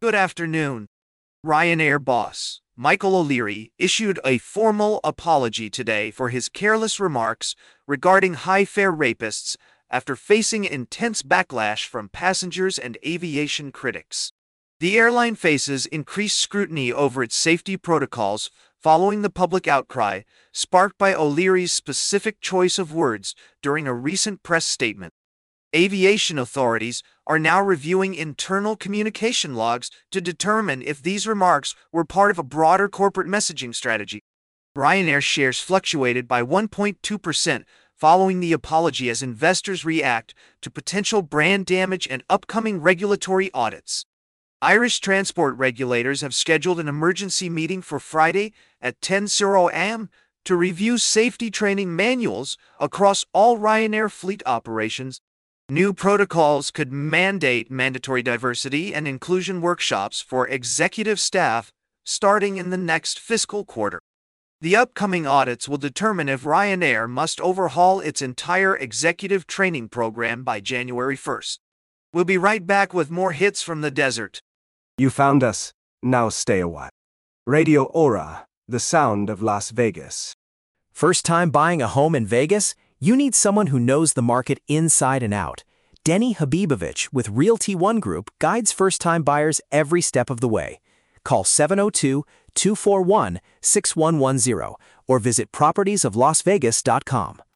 Good afternoon. Ryanair boss, Michael O'Leary, issued a formal apology today for his careless remarks regarding high-fare rapists after facing intense backlash from passengers and aviation critics. The airline faces increased scrutiny over its safety protocols following the public outcry sparked by O'Leary's specific choice of words during a recent press statement. Aviation authorities are now reviewing internal communication logs to determine if these remarks were part of a broader corporate messaging strategy. Ryanair shares fluctuated by 1.2% following the apology as investors react to potential brand damage and upcoming regulatory audits. Irish transport regulators have scheduled an emergency meeting for Friday at 10:00 a.m. to review safety training manuals across all Ryanair fleet operations. New protocols could mandate mandatory diversity and inclusion workshops for executive staff starting in the next fiscal quarter. The upcoming audits will determine if Ryanair must overhaul its entire executive training program by January 1st. We'll be right back with more hits from the desert. You found us. Now stay a while. Radio Aura, the sound of Las Vegas. First time buying a home in Vegas? You need someone who knows the market inside and out. Denny Habibovich with Realty One Group guides first-time buyers every step of the way. Call 702-241-6110 or visit propertiesoflasvegas.com.